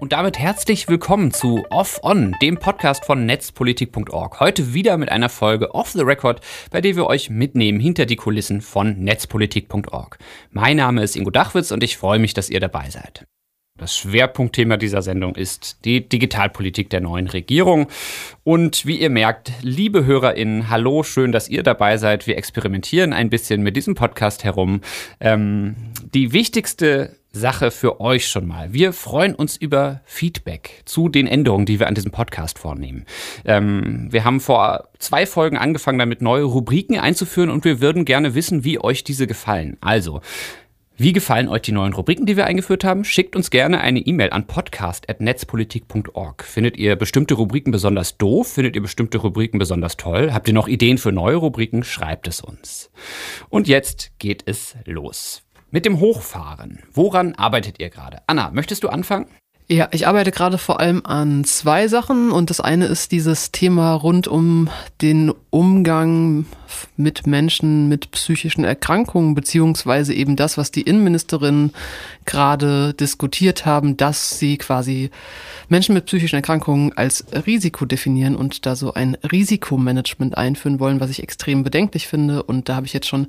Und damit herzlich willkommen zu Off On, dem Podcast von netzpolitik.org. Heute wieder mit einer Folge Off the Record, bei der wir euch mitnehmen hinter die Kulissen von netzpolitik.org. Mein Name ist Ingo Dachwitz und ich freue mich, dass ihr dabei seid. Das Schwerpunktthema dieser Sendung ist die Digitalpolitik der neuen Regierung. Und wie ihr merkt, liebe HörerInnen, hallo, schön, dass ihr dabei seid. Wir experimentieren ein bisschen mit diesem Podcast herum. Die wichtigste Sache für euch schon mal. Wir freuen uns über Feedback zu den Änderungen, die wir an diesem Podcast vornehmen. Wir haben vor 2 Folgen angefangen, damit neue Rubriken einzuführen und wir würden gerne wissen, wie euch diese gefallen. Also, wie gefallen euch die neuen Rubriken, die wir eingeführt haben? Schickt uns gerne eine E-Mail an podcast@netzpolitik.org. Findet ihr bestimmte Rubriken besonders doof? Findet ihr bestimmte Rubriken besonders toll? Habt ihr noch Ideen für neue Rubriken? Schreibt es uns. Und jetzt geht es los. Mit dem Hochfahren. Woran arbeitet ihr gerade? Anna, möchtest du anfangen? Ja, ich arbeite gerade vor allem an 2 Sachen und das eine ist dieses Thema rund um den Umgang mit Menschen mit psychischen Erkrankungen, beziehungsweise eben das, was die Innenministerin gerade diskutiert haben, dass sie quasi Menschen mit psychischen Erkrankungen als Risiko definieren und da so ein Risikomanagement einführen wollen, was ich extrem bedenklich finde. Und da habe ich jetzt schon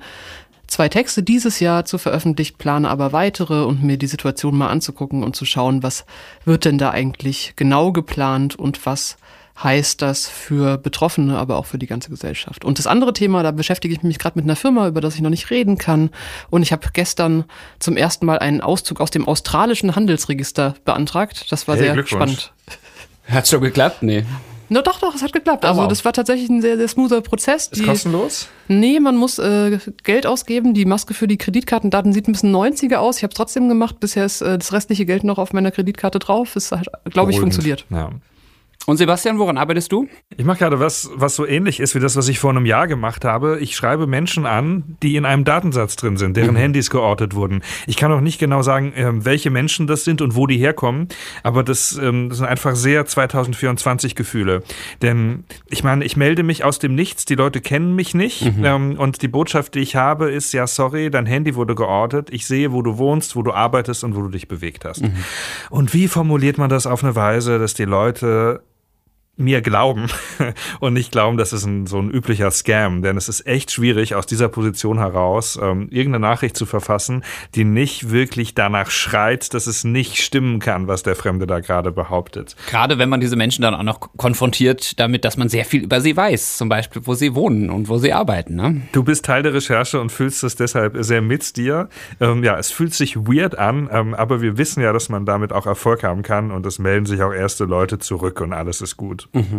2 Texte dieses Jahr zu veröffentlicht, plane aber weitere und mir die Situation mal anzugucken und zu schauen, was wird denn da eigentlich genau geplant und was heißt das für Betroffene, aber auch für die ganze Gesellschaft. Und das andere Thema, da beschäftige ich mich gerade mit einer Firma, über das ich noch nicht reden kann. Und ich habe gestern zum ersten Mal einen Auszug aus dem australischen Handelsregister beantragt. Das war sehr spannend. Hat's schon geklappt? Nee. No, doch, es hat geklappt. Also das war tatsächlich ein sehr, sehr smoother Prozess. Ist kostenlos? Nee, man muss Geld ausgeben. Die Maske für die Kreditkartendaten sieht ein bisschen 90er aus. Ich habe es trotzdem gemacht. Bisher ist das restliche Geld noch auf meiner Kreditkarte drauf. Es hat, glaube ich, funktioniert. Ja. Und Sebastian, woran arbeitest du? Ich mache gerade was so ähnlich ist wie das, was ich vor einem Jahr gemacht habe. Ich schreibe Menschen an, die in einem Datensatz drin sind, deren Handys geortet wurden. Ich kann auch nicht genau sagen, welche Menschen das sind und wo die herkommen, aber das sind einfach sehr 2024 Gefühle. Denn ich meine, ich melde mich aus dem Nichts, die Leute kennen mich nicht und die Botschaft, die ich habe, ist, ja sorry, dein Handy wurde geortet, ich sehe, wo du wohnst, wo du arbeitest und wo du dich bewegt hast. Und wie formuliert man das auf eine Weise, dass die Leute mir glauben und nicht glauben, das ist so ein üblicher Scam, denn es ist echt schwierig, aus dieser Position heraus irgendeine Nachricht zu verfassen, die nicht wirklich danach schreit, dass es nicht stimmen kann, was der Fremde da gerade behauptet. Gerade wenn man diese Menschen dann auch noch konfrontiert damit, dass man sehr viel über sie weiß, zum Beispiel, wo sie wohnen und wo sie arbeiten. Ne? Du bist Teil der Recherche und fühlst es deshalb sehr mit dir. Ja, es fühlt sich weird an, aber wir wissen ja, dass man damit auch Erfolg haben kann und es melden sich auch erste Leute zurück und alles ist gut.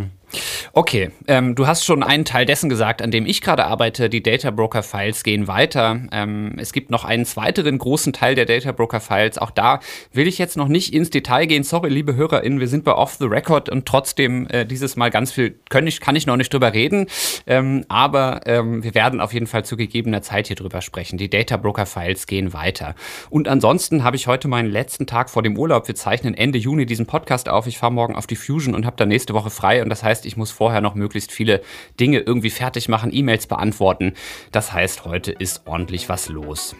Okay, du hast schon einen Teil dessen gesagt, an dem ich gerade arbeite. Die Data Broker Files gehen weiter. Es gibt noch einen weiteren großen Teil der Data Broker Files. Auch da will ich jetzt noch nicht ins Detail gehen. Sorry, liebe HörerInnen, wir sind bei Off the Record und trotzdem dieses Mal ganz viel kann ich noch nicht drüber reden. Aber wir werden auf jeden Fall zu gegebener Zeit hier drüber sprechen. Die Data Broker Files gehen weiter. Und ansonsten habe ich heute meinen letzten Tag vor dem Urlaub. Wir zeichnen Ende Juni diesen Podcast auf. Ich fahre morgen auf die Fusion und habe dann nächste Woche frei und das heißt, ich muss vorher noch möglichst viele Dinge irgendwie fertig machen, E-Mails beantworten. Das heißt, heute ist ordentlich was los.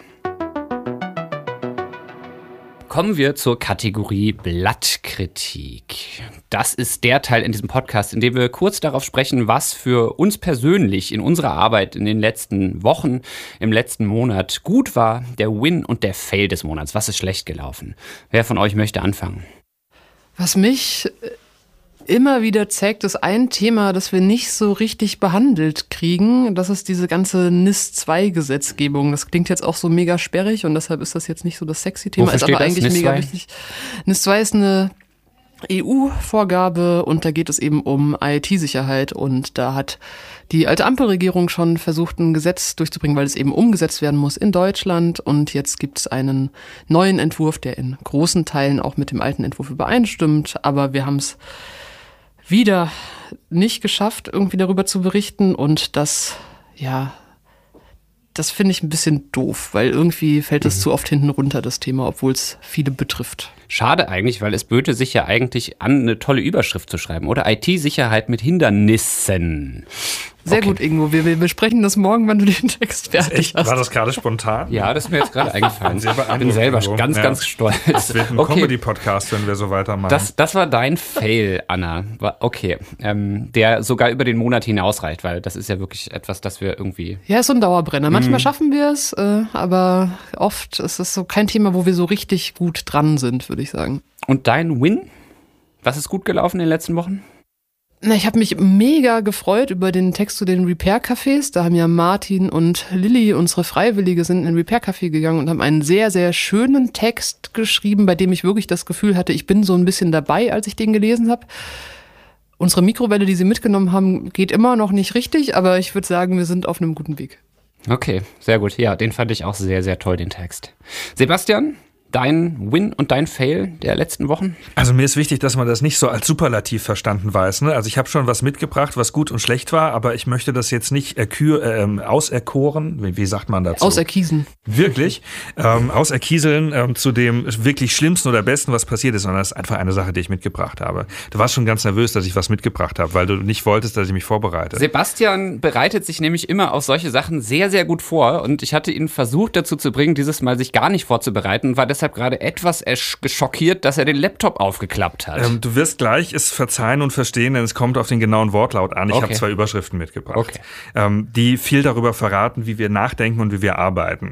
Kommen wir zur Kategorie Blattkritik. Das ist der Teil in diesem Podcast, in dem wir kurz darauf sprechen, was für uns persönlich in unserer Arbeit in den letzten Wochen, im letzten Monat gut war, der Win und der Fail des Monats. Was ist schlecht gelaufen? Wer von euch möchte anfangen? Was mich immer wieder zeigt, ist ein Thema, das wir nicht so richtig behandelt kriegen. Das ist diese ganze NIS-2-Gesetzgebung. Das klingt jetzt auch so mega sperrig und deshalb ist das jetzt nicht so das sexy Thema. Wofür ist aber eigentlich NIS mega 2? wichtig. NIS-2 ist eine EU-Vorgabe und da geht es eben um IT-Sicherheit und da hat die alte Ampelregierung schon versucht, ein Gesetz durchzubringen, weil es eben umgesetzt werden muss in Deutschland und jetzt gibt es einen neuen Entwurf, der in großen Teilen auch mit dem alten Entwurf übereinstimmt, aber wir haben es wieder nicht geschafft, irgendwie darüber zu berichten und das finde ich ein bisschen doof, weil irgendwie fällt es zu oft hinten runter, das Thema, obwohl es viele betrifft. Schade eigentlich, weil es böte sich ja eigentlich an, eine tolle Überschrift zu schreiben, oder? IT-Sicherheit mit Hindernissen. Sehr gut, Ingo. Wir besprechen das morgen, wenn du den Text fertig hast. War das gerade spontan? Ja, das ist mir jetzt gerade eingefallen. Ich bin selber ganz stolz. Es wird ein Comedy-Podcast, wenn wir so weitermachen. Das war dein Fail, Anna. Okay. Der sogar über den Monat hinausreicht, weil das ist ja wirklich etwas, das wir irgendwie... Ja, ist so ein Dauerbrenner. Manchmal schaffen wir es, aber oft ist es so kein Thema, wo wir so richtig gut dran sind, würde ich sagen. Und dein Win? Was ist gut gelaufen in den letzten Wochen? Na, ich habe mich mega gefreut über den Text zu den Repair-Cafés. Da haben ja Martin und Lilly, unsere Freiwillige, sind in ein Repair-Café gegangen und haben einen sehr, sehr schönen Text geschrieben, bei dem ich wirklich das Gefühl hatte, ich bin so ein bisschen dabei, als ich den gelesen habe. Unsere Mikrowelle, die sie mitgenommen haben, geht immer noch nicht richtig, aber ich würde sagen, wir sind auf einem guten Weg. Okay, sehr gut. Ja, den fand ich auch sehr, sehr toll, den Text. Sebastian? Dein Win und dein Fail der letzten Wochen? Also mir ist wichtig, dass man das nicht so als Superlativ verstanden weiß. Ne? Also ich habe schon was mitgebracht, was gut und schlecht war, aber ich möchte das jetzt nicht auserkoren. Wie sagt man dazu? Auserkiesen. Wirklich? Auserkieseln zu dem wirklich Schlimmsten oder Besten, was passiert ist, sondern das ist einfach eine Sache, die ich mitgebracht habe. Du warst schon ganz nervös, dass ich was mitgebracht habe, weil du nicht wolltest, dass ich mich vorbereite. Sebastian bereitet sich nämlich immer auf solche Sachen sehr, sehr gut vor und ich hatte ihn versucht dazu zu bringen, dieses Mal sich gar nicht vorzubereiten, war deshalb gerade etwas geschockiert, dass er den Laptop aufgeklappt hat. Du wirst gleich es verzeihen und verstehen, denn es kommt auf den genauen Wortlaut an. Ich habe 2 Überschriften mitgebracht, die viel darüber verraten, wie wir nachdenken und wie wir arbeiten.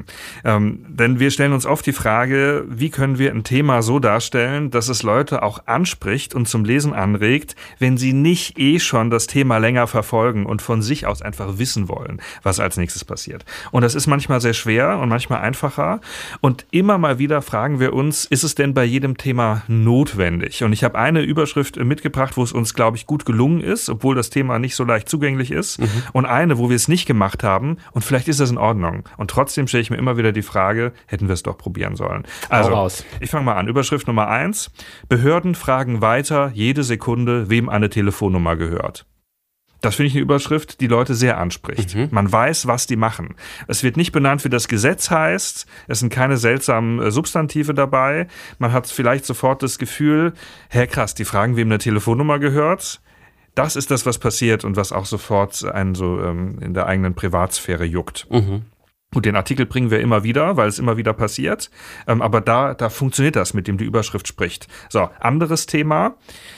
Denn wir stellen uns oft die Frage, wie können wir ein Thema so darstellen, dass es Leute auch anspricht und zum Lesen anregt, wenn sie nicht schon das Thema länger verfolgen und von sich aus einfach wissen wollen, was als nächstes passiert. Und das ist manchmal sehr schwer und manchmal einfacher. Und immer mal wieder fragen wir uns, ist es denn bei jedem Thema notwendig? Und ich habe eine Überschrift mitgebracht, wo es uns, glaube ich, gut gelungen ist, obwohl das Thema nicht so leicht zugänglich ist. Und eine, wo wir es nicht gemacht haben. Und vielleicht ist das in Ordnung. Und trotzdem stelle ich mir immer wieder die Frage, hätten wir es doch probieren sollen. Also, ich fange mal an. Überschrift Nummer 1. Behörden fragen weiter jede Sekunde, wem eine Telefonnummer gehört. Das finde ich eine Überschrift, die Leute sehr anspricht. Man weiß, was die machen. Es wird nicht benannt, wie das Gesetz heißt. Es sind keine seltsamen Substantive dabei. Man hat vielleicht sofort das Gefühl, krass, die fragen, wem eine Telefonnummer gehört. Das ist das, was passiert und was auch sofort einen so in der eigenen Privatsphäre juckt. Und den Artikel bringen wir immer wieder, weil es immer wieder passiert. Aber da funktioniert das, mit dem die Überschrift spricht. So, anderes Thema.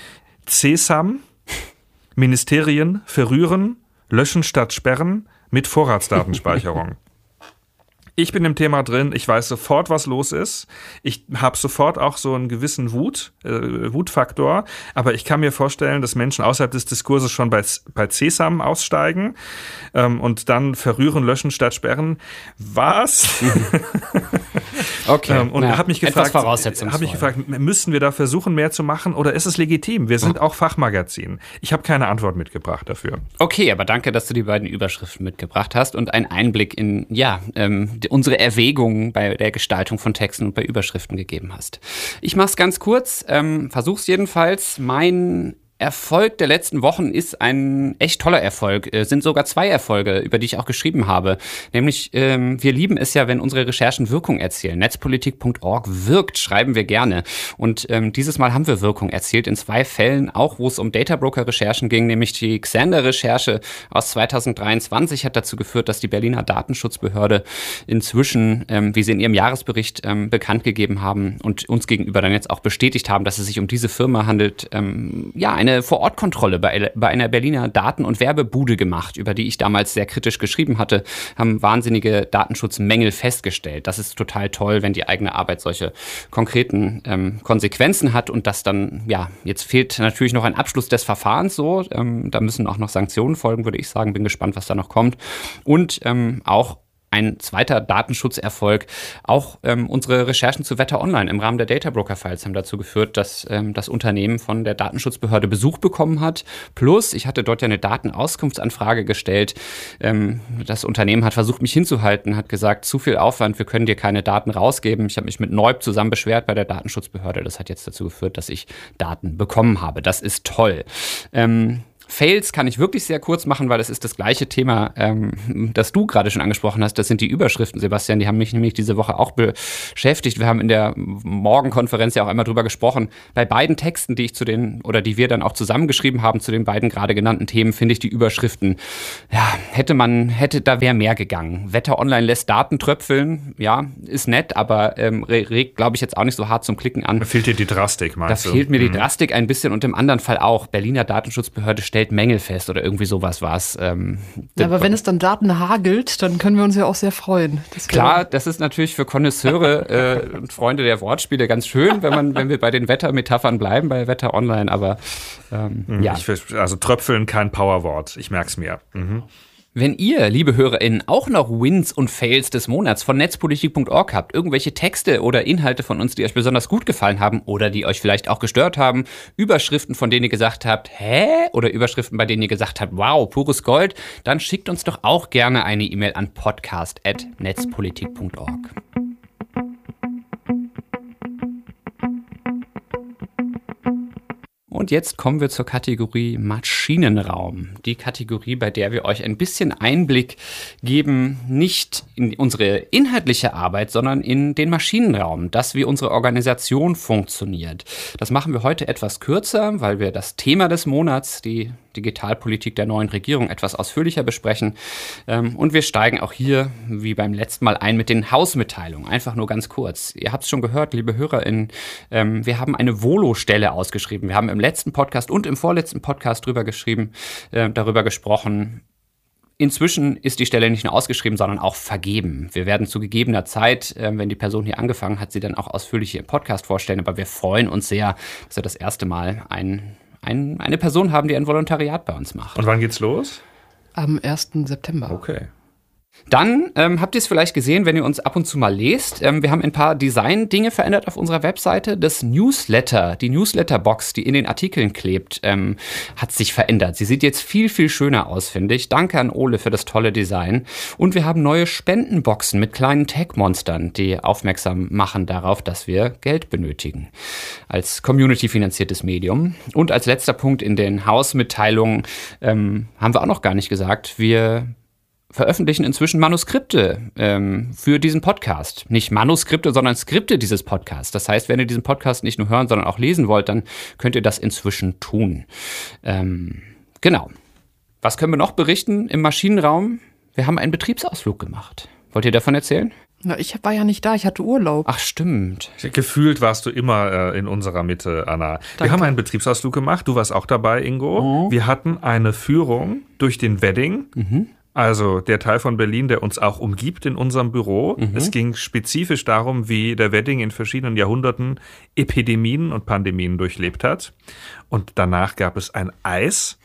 CSAM. Ministerien verrühren, löschen statt sperren mit Vorratsdatenspeicherung. Ich bin im Thema drin, ich weiß sofort, was los ist. Ich habe sofort auch so einen gewissen Wutfaktor, aber ich kann mir vorstellen, dass Menschen außerhalb des Diskurses schon bei CSAM aussteigen und dann verrühren, löschen statt sperren. Was? Okay. Und habe mich gefragt, müssen wir da versuchen, mehr zu machen oder ist es legitim? Wir sind auch Fachmagazin. Ich habe keine Antwort mitgebracht dafür. Okay, aber danke, dass du die beiden Überschriften mitgebracht hast und einen Einblick in, unsere Erwägungen bei der Gestaltung von Texten und bei Überschriften gegeben hast. Ich mach's ganz kurz, versuch's jedenfalls. Mein Erfolg der letzten Wochen ist ein echt toller Erfolg, sind sogar 2 Erfolge, über die ich auch geschrieben habe. Nämlich, wir lieben es ja, wenn unsere Recherchen Wirkung erzielen. Netzpolitik.org wirkt, schreiben wir gerne. Und dieses Mal haben wir Wirkung erzielt in 2 Fällen, auch wo es um Databroker-Recherchen ging, nämlich die Xander-Recherche aus 2023 hat dazu geführt, dass die Berliner Datenschutzbehörde inzwischen, wie sie in ihrem Jahresbericht bekannt gegeben haben und uns gegenüber dann jetzt auch bestätigt haben, dass es sich um diese Firma handelt, eine Vor-Ort-Kontrolle bei einer Berliner Daten- und Werbebude gemacht, über die ich damals sehr kritisch geschrieben hatte, haben wahnsinnige Datenschutzmängel festgestellt. Das ist total toll, wenn die eigene Arbeit solche konkreten Konsequenzen hat und das dann, jetzt fehlt natürlich noch ein Abschluss des Verfahrens so, da müssen auch noch Sanktionen folgen, würde ich sagen, bin gespannt, was da noch kommt und auch ein zweiter Datenschutzerfolg. Auch unsere Recherchen zu Wetter Online im Rahmen der Databroker-Files haben dazu geführt, dass das Unternehmen von der Datenschutzbehörde Besuch bekommen hat. Plus, ich hatte dort ja eine Datenauskunftsanfrage gestellt. Das Unternehmen hat versucht, mich hinzuhalten, hat gesagt, zu viel Aufwand, wir können dir keine Daten rausgeben. Ich habe mich mit Neub zusammen beschwert bei der Datenschutzbehörde. Das hat jetzt dazu geführt, dass ich Daten bekommen habe. Das ist toll. Fails kann ich wirklich sehr kurz machen, weil das ist das gleiche Thema, das du gerade schon angesprochen hast. Das sind die Überschriften, Sebastian. Die haben mich nämlich diese Woche auch beschäftigt. Wir haben in der Morgenkonferenz ja auch einmal drüber gesprochen. Bei beiden Texten, die wir dann auch zusammengeschrieben haben zu den beiden gerade genannten Themen, finde ich die Überschriften, da wäre mehr gegangen. Wetter Online lässt Daten tröpfeln. Ja, ist nett, aber regt, glaube ich, jetzt auch nicht so hart zum Klicken an. Da fehlt dir die Drastik, meinst du? Da fehlt mir die Drastik ein bisschen und im anderen Fall auch. Berliner Datenschutzbehörde stellt Mängel fest oder irgendwie sowas war es. Aber wenn es dann Daten hagelt, dann können wir uns ja auch sehr freuen. Klar, das ist natürlich für Konnoisseure und Freunde der Wortspiele ganz schön, wenn wir bei den Wettermetaphern bleiben, bei Wetter Online, aber ja. Also Tröpfeln kein Powerwort, ich merk's mir. Mhm. Wenn ihr, liebe HörerInnen, auch noch Wins und Fails des Monats von netzpolitik.org habt, irgendwelche Texte oder Inhalte von uns, die euch besonders gut gefallen haben oder die euch vielleicht auch gestört haben, Überschriften, von denen ihr gesagt habt, hä? Oder Überschriften, bei denen ihr gesagt habt, wow, pures Gold, dann schickt uns doch auch gerne eine E-Mail an podcast@netzpolitik.org. Und jetzt kommen wir zur Kategorie Maschinenraum. Die Kategorie, bei der wir euch ein bisschen Einblick geben, nicht in unsere inhaltliche Arbeit, sondern in den Maschinenraum, das wie unsere Organisation funktioniert. Das machen wir heute etwas kürzer, weil wir das Thema des Monats, die Digitalpolitik der neuen Regierung, etwas ausführlicher besprechen. Und wir steigen auch hier, wie beim letzten Mal, ein mit den Hausmitteilungen. Einfach nur ganz kurz. Ihr habt es schon gehört, liebe HörerInnen, wir haben eine Volo-Stelle ausgeschrieben. Wir haben im letzten Podcast und im vorletzten Podcast darüber gesprochen. Inzwischen ist die Stelle nicht nur ausgeschrieben, sondern auch vergeben. Wir werden zu gegebener Zeit, wenn die Person hier angefangen hat, sie dann auch ausführlich hier im Podcast vorstellen. Aber wir freuen uns sehr, dass wir das erste Mal eine Person haben, die ein Volontariat bei uns macht. Und wann geht's los? Am 1. September. Okay. Dann habt ihr es vielleicht gesehen, wenn ihr uns ab und zu mal lest. Wir haben ein paar Design-Dinge verändert auf unserer Webseite. Das Newsletter, die Newsletter-Box, die in den Artikeln klebt, hat sich verändert. Sie sieht jetzt viel, viel schöner aus, finde ich. Danke an Ole für das tolle Design. Und wir haben neue Spendenboxen mit kleinen Tech-Monstern, die aufmerksam machen darauf, dass wir Geld benötigen. Als community-finanziertes Medium. Und als letzter Punkt in den Hausmitteilungen haben wir auch noch gar nicht gesagt, wir veröffentlichen inzwischen Manuskripte für diesen Podcast. Nicht Manuskripte, sondern Skripte dieses Podcasts. Das heißt, wenn ihr diesen Podcast nicht nur hören, sondern auch lesen wollt, dann könnt ihr das inzwischen tun. Genau. Was können wir noch berichten im Maschinenraum? Wir haben einen Betriebsausflug gemacht. Wollt ihr davon erzählen? Na, ich war ja nicht da, ich hatte Urlaub. Ach, stimmt. Gefühlt warst du immer in unserer Mitte, Anna. Danke. Wir haben einen Betriebsausflug gemacht, du warst auch dabei, Ingo. Oh. Wir hatten eine Führung durch den Wedding. Mhm. Also der Teil von Berlin, der uns auch umgibt in unserem Büro. Mhm. Es ging spezifisch darum, wie der Wedding in verschiedenen Jahrhunderten Epidemien und Pandemien durchlebt hat. Und danach gab es ein Eis.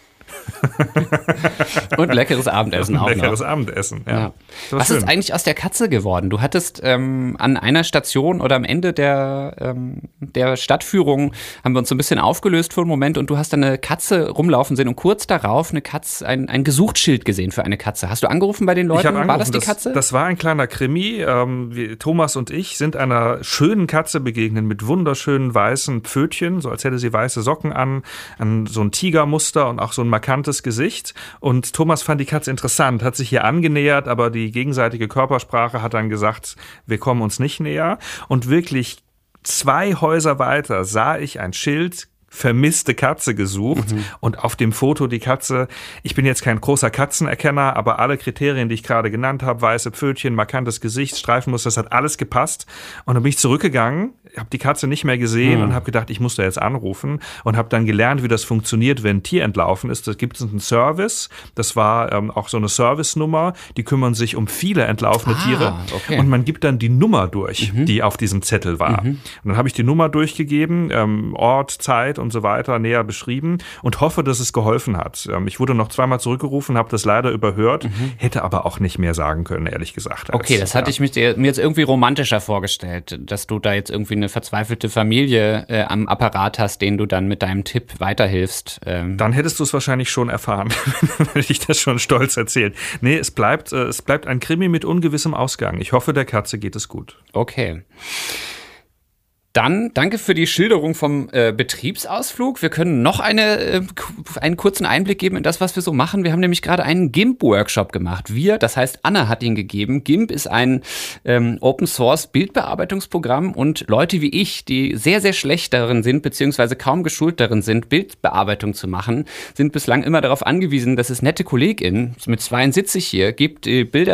Und leckeres Abendessen auch noch. Leckeres Abendessen, ja. Was ist eigentlich aus der Katze geworden? Du hattest an einer Station oder am Ende der Stadtführung haben wir uns so ein bisschen aufgelöst für einen Moment und du hast dann eine Katze rumlaufen sehen und kurz darauf ein Gesuchtsschild gesehen für eine Katze. Hast du angerufen bei den Leuten? Ich habe angerufen. War das die Katze? Das war ein kleiner Krimi. Thomas und ich sind einer schönen Katze begegnet mit wunderschönen weißen Pfötchen, so als hätte sie weiße Socken an so ein Tigermuster und auch so ein markantes Gesicht. Und Thomas fand die Katze interessant, hat sich hier angenähert, aber die gegenseitige Körpersprache hat dann gesagt, wir kommen uns nicht näher. Und wirklich 2 Häuser weiter sah ich ein Schild, vermisste Katze gesucht und auf dem Foto die Katze, ich bin jetzt kein großer Katzenerkenner, aber alle Kriterien, die ich gerade genannt habe, weiße Pfötchen, markantes Gesicht, Streifenmuster, das hat alles gepasst und dann bin ich zurückgegangen, habe die Katze nicht mehr gesehen und habe gedacht, ich muss da jetzt anrufen und habe dann gelernt, wie das funktioniert, wenn ein Tier entlaufen ist. Da gibt es einen Service, das war auch so eine Service-Nummer, die kümmern sich um viele entlaufene Tiere und man gibt dann die Nummer durch, die auf diesem Zettel war. Und dann habe ich die Nummer durchgegeben, Ort, Zeit und so weiter näher beschrieben und hoffe, dass es geholfen hat. Ich wurde noch 2-mal zurückgerufen, habe das leider überhört, hätte aber auch nicht mehr sagen können, ehrlich gesagt. Okay, das hatte ich mir jetzt irgendwie romantischer vorgestellt, dass du da jetzt irgendwie eine verzweifelte Familie am Apparat hast, denen du dann mit deinem Tipp weiterhilfst. Dann hättest du es wahrscheinlich schon erfahren, wenn ich das schon stolz erzählt. Nee, es bleibt ein Krimi mit ungewissem Ausgang. Ich hoffe, der Katze geht es gut. Okay. Dann danke für die Schilderung vom Betriebsausflug. Wir können noch einen kurzen Einblick geben in das, was wir so machen. Wir haben nämlich gerade einen GIMP-Workshop gemacht. Das heißt Anna hat ihn gegeben. GIMP ist ein Open-Source-Bildbearbeitungsprogramm und Leute wie ich, die sehr, sehr schlecht darin sind, beziehungsweise kaum geschult darin sind, Bildbearbeitung zu machen, sind bislang immer darauf angewiesen, dass es nette KollegInnen, mit 72 hier, gibt, die Bilder